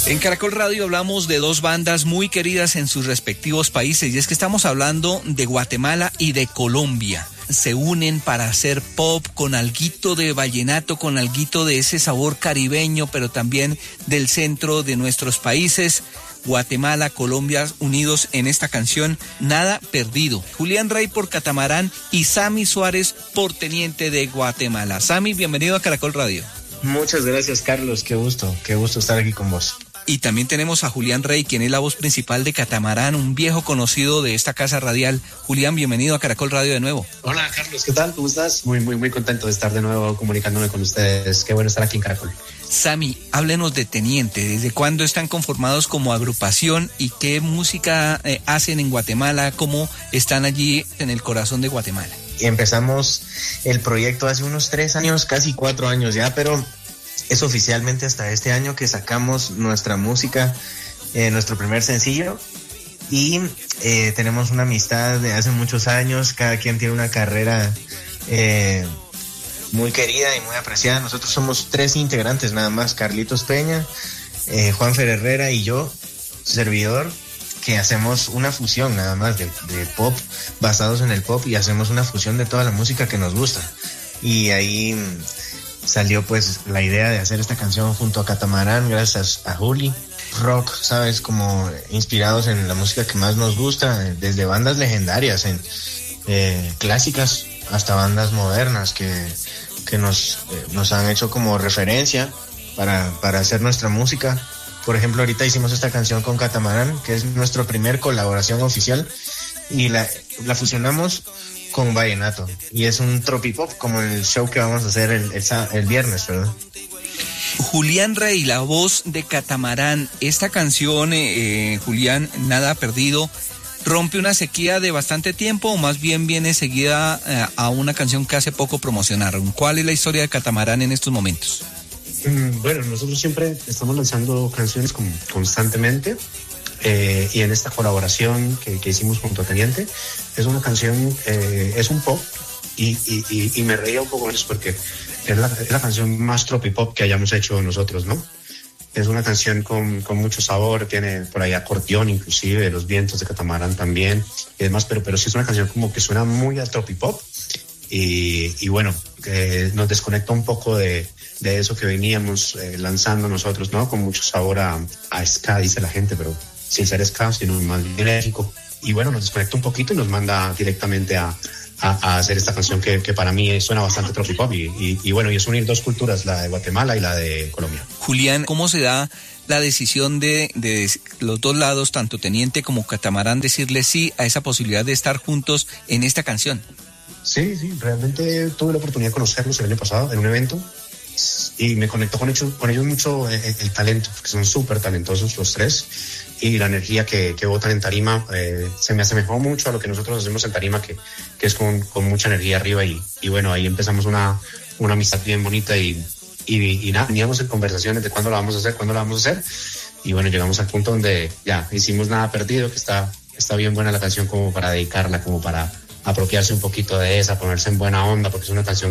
En Caracol Radio hablamos de dos bandas muy queridas en sus respectivos países, y es que estamos hablando de Guatemala y de Colombia. Se unen para hacer pop con alguito de vallenato, con alguito de ese sabor caribeño, pero también del centro de nuestros países. Guatemala, Colombia, unidos en esta canción Nada Perdido. Julián Rey por Catamarán y Sammy Suárez por Teniente de Guatemala. Sammy, bienvenido a Caracol Radio. Muchas gracias, Carlos, qué gusto estar aquí con vos. Y también tenemos a Julián Rey, quien es la voz principal de Catamarán, un viejo conocido de esta casa radial. Julián, bienvenido a Caracol Radio de nuevo. Hola, Carlos, ¿qué tal? ¿Cómo estás? Muy contento de estar de nuevo comunicándome con ustedes. Qué bueno estar aquí en Caracol. Sammy, háblenos de Teniente. ¿Desde cuándo están conformados como agrupación y qué música hacen en Guatemala? ¿Cómo están allí en el corazón de Guatemala? Empezamos el proyecto hace unos 3 años, casi 4 años ya, pero es oficialmente hasta este año que sacamos nuestra música, nuestro primer sencillo, y tenemos una amistad de hace muchos años. Cada quien tiene una carrera muy querida y muy apreciada. Nosotros somos 3 integrantes nada más: Carlitos Peña, Juanfer Herrera y yo, servidor, que hacemos una fusión nada más de pop, basados en el pop, y hacemos una fusión de toda la música que nos gusta. Y ahí salió pues la idea de hacer esta canción junto a Catamarán, gracias a Juli. Rock, ¿sabes? Como inspirados en la música que más nos gusta, desde bandas legendarias, clásicas, hasta bandas modernas que nos han hecho como referencia para hacer nuestra música. Por ejemplo, ahorita hicimos esta canción con Catamarán, que es nuestra primer colaboración oficial, y la fusionamos con vallenato, y es un tropipop como el show que vamos a hacer el viernes, ¿verdad? Julián Rey, la voz de Catamarán. Esta canción, Julián, Nada Perdido, ¿rompe una sequía de bastante tiempo o más bien viene seguida a una canción que hace poco promocionaron? ¿Cuál es la historia de Catamarán en estos momentos? Bueno, nosotros siempre estamos lanzando canciones constantemente, y en esta colaboración que hicimos junto a Teniente, es una canción, es un pop, y me reía un poco con eso porque es la canción más tropipop que hayamos hecho nosotros, ¿no? Es una canción con mucho sabor, tiene por ahí acordeón inclusive, los vientos de Catamarán también y demás, pero sí es una canción como que suena muy a tropipop, y bueno, nos desconecta un poco de eso que veníamos lanzando nosotros, ¿no? Con mucho sabor a ska, dice la gente, pero sin ser ska, sino más bien enérgico. Y bueno, nos desconecta un poquito y nos manda directamente a hacer esta canción que para mí suena bastante tropipop, y bueno, y es unir 2 culturas, la de Guatemala y la de Colombia. Julián, ¿cómo se da la decisión de los dos lados, tanto Teniente como Catamarán, decirle sí a esa posibilidad de estar juntos en esta canción? Sí, realmente tuve la oportunidad de conocerlos el año pasado en un evento, y me conectó con ellos mucho el talento, porque son súper talentosos los 3, y la energía que botan en tarima se me asemejó mucho a lo que nosotros hacemos en tarima, que es con mucha energía arriba, y bueno, ahí empezamos una amistad bien bonita, y nada, veníamos en conversaciones de cuándo la vamos a hacer, y bueno, llegamos al punto donde ya hicimos Nada Perdido, que está bien buena la canción como para dedicarla, como para apropiarse un poquito de esa, ponerse en buena onda, porque es una canción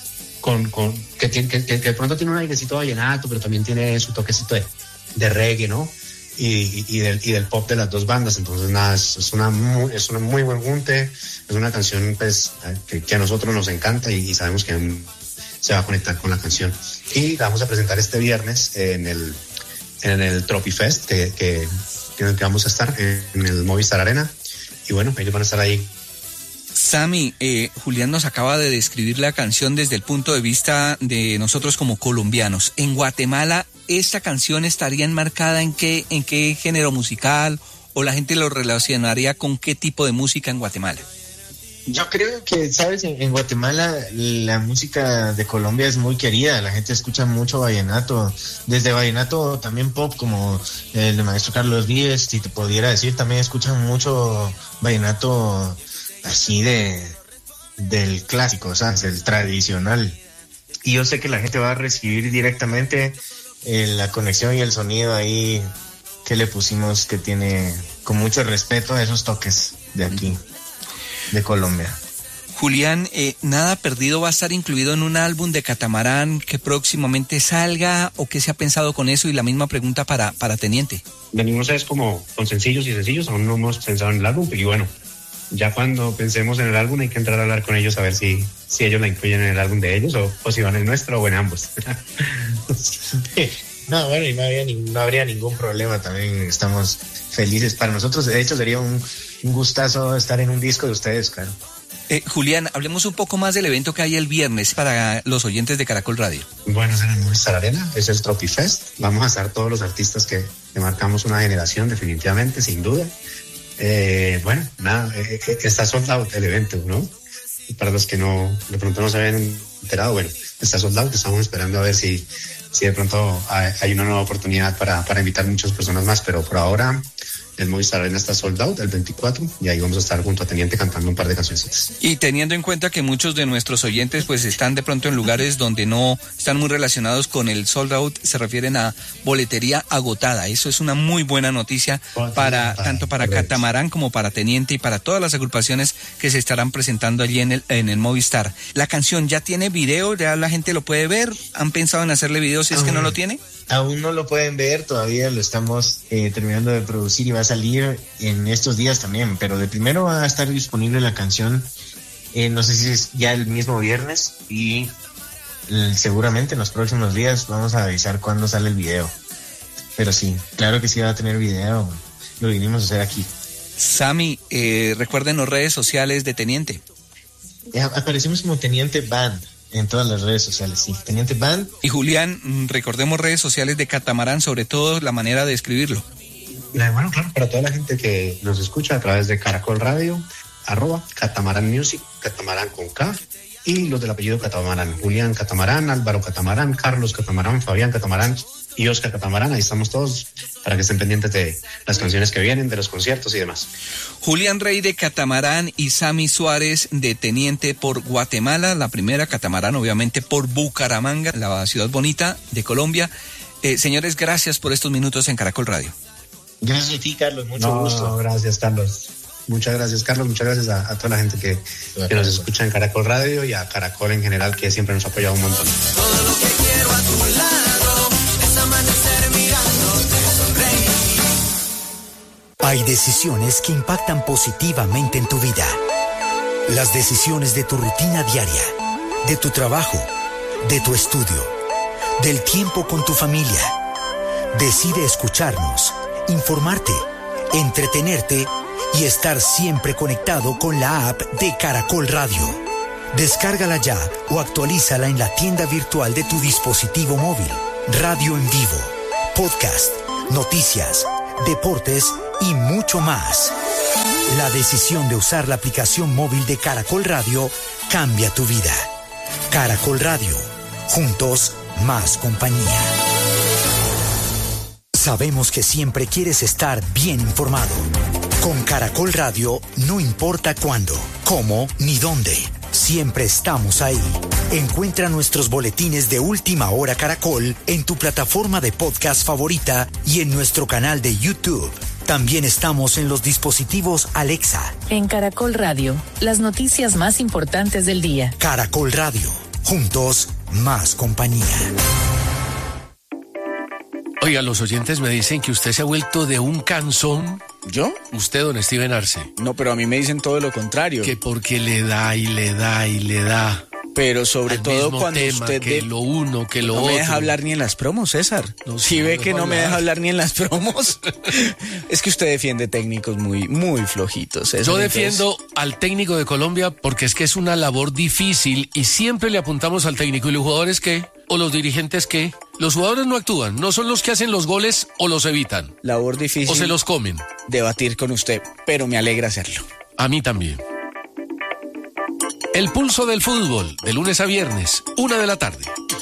que de pronto tiene un airecito vallenato, pero también tiene su toquecito de reggae, ¿no? Y del pop de las 2 bandas. Entonces nada, es una muy buen junte, es una canción pues que a nosotros nos encanta, y sabemos que se va a conectar con la canción, y la vamos a presentar este viernes en el Tropifest que vamos a estar en el Movistar Arena, y bueno, ellos van a estar ahí. Sammy, Julián nos acaba de describir la canción desde el punto de vista de nosotros como colombianos. En Guatemala, ¿esta canción estaría enmarcada en qué género musical, o la gente lo relacionaría con qué tipo de música en Guatemala? Yo creo que, ¿sabes? En Guatemala la música de Colombia es muy querida, la gente escucha mucho vallenato, desde vallenato también pop, como el de Maestro Carlos Vives, si te pudiera decir, también escuchan mucho vallenato así del clásico, ¿sabes? El tradicional. Y yo sé que la gente va a recibir directamente la conexión y el sonido ahí que le pusimos, que tiene con mucho respeto a esos toques de aquí, de Colombia. Julián, Nada Perdido va a estar incluido en un álbum de Catamarán que próximamente salga, o qué se ha pensado con eso, y la misma pregunta para Teniente. Venimos es como con sencillos, aún no hemos pensado en el álbum, y bueno, ya cuando pensemos en el álbum hay que entrar a hablar con ellos a ver si ellos la incluyen en el álbum de ellos o si van en el nuestro o en ambos. No, bueno, y no habría ningún problema, también estamos felices. Para nosotros, de hecho, sería un gustazo estar en un disco de ustedes, claro. Julián, hablemos un poco más del evento que hay el viernes para los oyentes de Caracol Radio. Bueno, es en el Movistar Arena, es el Tropifest. Vamos a estar todos los artistas que marcamos una generación, definitivamente, sin duda. Bueno, nada, está sold out el evento, ¿no? Y para los que de pronto no se habían enterado, bueno, está sold out. Estamos esperando a ver si de pronto hay una nueva oportunidad para invitar muchas personas más, pero por ahora el Movistar Arena está sold out el 24 y ahí vamos a estar junto a Teniente cantando un par de canciones. Y teniendo en cuenta que muchos de nuestros oyentes pues están de pronto en lugares donde no están muy relacionados con el sold out, se refieren a boletería agotada. Eso es una muy buena noticia tanto para Catamarán como para Teniente y para todas las agrupaciones que se estarán presentando allí en el Movistar. La canción ya tiene video, ya la gente lo puede ver. ¿Han pensado en hacerle video si es que no lo tiene? Aún no lo pueden ver, todavía lo estamos terminando de producir y va a salir en estos días también, pero de primero va a estar disponible la canción, no sé si es ya el mismo viernes, y seguramente en los próximos días vamos a avisar cuándo sale el video. Pero sí, claro que sí va a tener video, lo vinimos a hacer aquí. Sammy, recuerden las redes sociales de Teniente. Aparecimos como Teniente Band en todas las redes sociales, sí, Teniente Band. Y Julián, recordemos redes sociales de Catamarán, sobre todo la manera de escribirlo. Bueno, claro, para toda la gente que nos escucha a través de Caracol Radio, @Catamarán Music, Catamarán con K, y los del apellido Catamarán, Julián Catamarán, Álvaro Catamarán, Carlos Catamarán, Fabián Catamarán y Oscar Catamarán. Ahí estamos todos para que estén pendientes de las canciones que vienen, de los conciertos y demás. Julián Rey de Catamarán y Sammy Suárez de Teniente por Guatemala, la primera. Catamarán obviamente por Bucaramanga, la ciudad bonita de Colombia. Señores, gracias por estos minutos en Caracol Radio. Gracias a ti, Carlos, mucho gusto. Gracias, Carlos. Muchas gracias, Carlos. Muchas gracias a toda la gente que nos escucha en Caracol Radio y a Caracol en general, que siempre nos ha apoyado un montón. Todo lo que quiero a tu lado es amanecer mirándote sonreír. Hay decisiones que impactan positivamente en tu vida. Las decisiones de tu rutina diaria, de tu trabajo, de tu estudio, del tiempo con tu familia. Decide escucharnos, informarte, entretenerte y estar siempre conectado con la app de Caracol Radio. Descárgala ya o actualízala en la tienda virtual de tu dispositivo móvil. Radio en vivo, podcast, noticias, deportes y mucho más. La decisión de usar la aplicación móvil de Caracol Radio cambia tu vida. Caracol Radio, juntos, más compañía. Sabemos que siempre quieres estar bien informado. Con Caracol Radio, no importa cuándo, cómo ni dónde, siempre estamos ahí. Encuentra nuestros boletines de Última Hora Caracol en tu plataforma de podcast favorita y en nuestro canal de YouTube. También estamos en los dispositivos Alexa. En Caracol Radio, las noticias más importantes del día. Caracol Radio, juntos, más compañía. Oiga, los oyentes me dicen que usted se ha vuelto de un cansón. ¿Yo? Usted, don Steven Arce. No, pero a mí me dicen todo lo contrario. Que porque le da y le da y le da. Pero sobre al todo mismo cuando tema, usted... que lo uno, que lo otro. No me deja hablar ni en las promos, César. No, si sí, ve no que no me hablar. deja hablar ni en las promos. Es que usted defiende técnicos muy, muy flojitos, César. Yo Entonces, defiendo al técnico de Colombia porque es que es una labor difícil y siempre le apuntamos al técnico. ¿Y los jugadores qué? ¿O los dirigentes qué? Los jugadores no actúan, no son los que hacen los goles o los evitan. labor difícil. O se los comen. Debatir con usted, pero me alegra hacerlo. A mí también. El pulso del fútbol, de lunes a viernes, 1:00 p.m.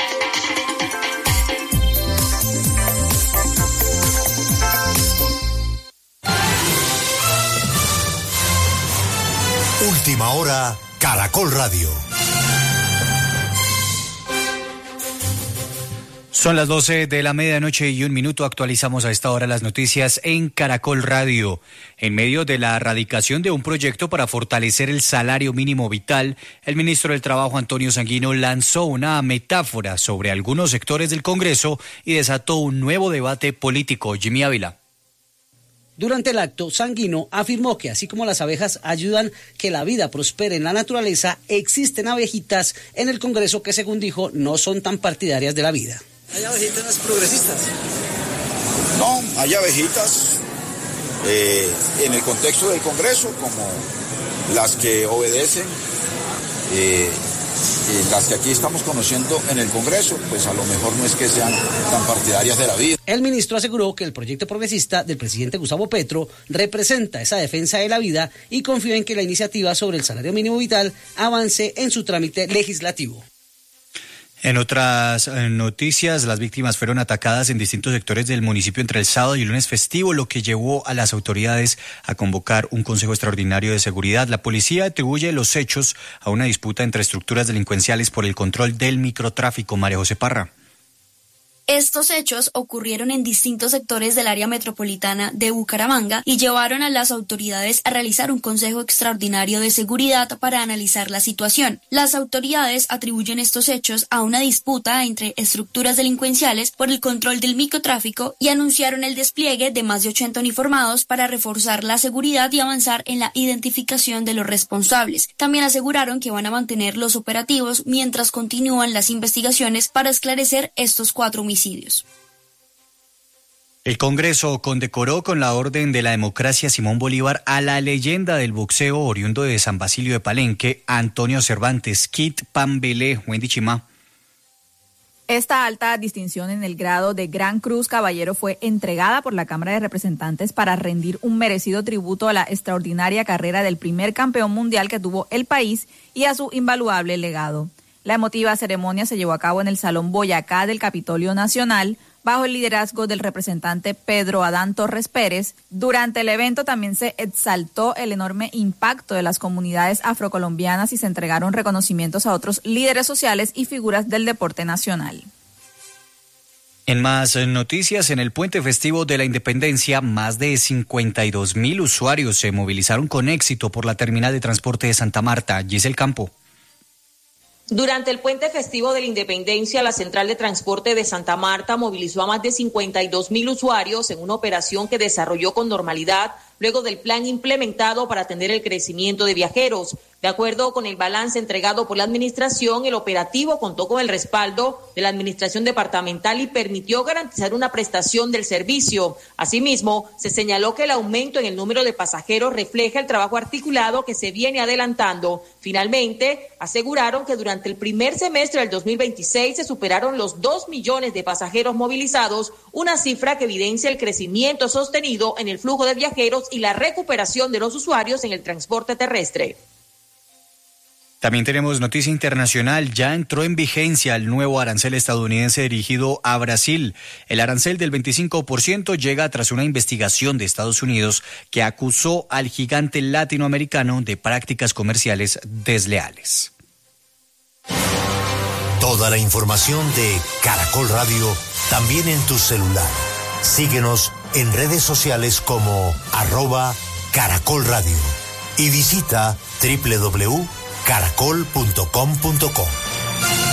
Última Hora, Caracol Radio. Son las 12 de la medianoche y 1 minuto. Actualizamos a esta hora las noticias en Caracol Radio. En medio de la erradicación de un proyecto para fortalecer el salario mínimo vital, el ministro del Trabajo, Antonio Sanguino, lanzó una metáfora sobre algunos sectores del Congreso y desató un nuevo debate político. Jimmy Ávila. Durante el acto, Sanguino afirmó que así como las abejas ayudan que la vida prospere en la naturaleza, existen abejitas en el Congreso que, según dijo, no son tan partidarias de la vida. ¿Hay abejitas progresistas? No, hay abejitas en el contexto del Congreso, como las que obedecen, las que aquí estamos conociendo en el Congreso, pues a lo mejor no es que sean tan partidarias de la vida. El ministro aseguró que el proyecto progresista del presidente Gustavo Petro representa esa defensa de la vida y confió en que la iniciativa sobre el salario mínimo vital avance en su trámite legislativo. En otras noticias, las víctimas fueron atacadas en distintos sectores del municipio entre el sábado y el lunes festivo, lo que llevó a las autoridades a convocar un consejo extraordinario de seguridad. La policía atribuye los hechos a una disputa entre estructuras delincuenciales por el control del microtráfico. María José Parra. Estos hechos ocurrieron en distintos sectores del área metropolitana de Bucaramanga y llevaron a las autoridades a realizar un consejo extraordinario de seguridad para analizar la situación. Las autoridades atribuyen estos hechos a una disputa entre estructuras delincuenciales por el control del microtráfico y anunciaron el despliegue de más de 80 uniformados para reforzar la seguridad y avanzar en la identificación de los responsables. También aseguraron que van a mantener los operativos mientras continúan las investigaciones para esclarecer estos 4 homicidios. El Congreso condecoró con la Orden de la Democracia Simón Bolívar a la leyenda del boxeo oriundo de San Basilio de Palenque, Antonio Cervantes, Kit Pambelé, Wendy Chimá. Esta alta distinción en el grado de Gran Cruz Caballero fue entregada por la Cámara de Representantes para rendir un merecido tributo a la extraordinaria carrera del primer campeón mundial que tuvo el país y a su invaluable legado. La emotiva ceremonia se llevó a cabo en el Salón Boyacá del Capitolio Nacional, bajo el liderazgo del representante Pedro Adán Torres Pérez. Durante el evento también se exaltó el enorme impacto de las comunidades afrocolombianas y se entregaron reconocimientos a otros líderes sociales y figuras del deporte nacional. En más noticias, en el puente festivo de la Independencia, más de 52.000 usuarios se movilizaron con éxito por la terminal de transporte de Santa Marta. Giselle Campo. Durante el puente festivo de la Independencia, la Central de Transporte de Santa Marta movilizó a más de 52.000 usuarios en una operación que desarrolló con normalidad luego del plan implementado para atender el crecimiento de viajeros. De acuerdo con el balance entregado por la administración, el operativo contó con el respaldo de la administración departamental y permitió garantizar una prestación del servicio. Asimismo, se señaló que el aumento en el número de pasajeros refleja el trabajo articulado que se viene adelantando. Finalmente, aseguraron que durante el primer semestre del 2026 se superaron los 2 millones de pasajeros movilizados, una cifra que evidencia el crecimiento sostenido en el flujo de viajeros y la recuperación de los usuarios en el transporte terrestre. También tenemos noticia internacional. Ya entró en vigencia el nuevo arancel estadounidense dirigido a Brasil. El arancel del 25% llega tras una investigación de Estados Unidos que acusó al gigante latinoamericano de prácticas comerciales desleales. Toda la información de Caracol Radio también en tu celular. Síguenos en redes sociales como @Caracol Radio y visita www.caracol.com.co.